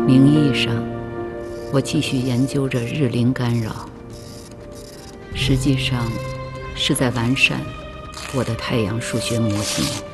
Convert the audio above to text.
名义上，我继续研究着日灵干扰，实际上是在完善我的太阳数学模型。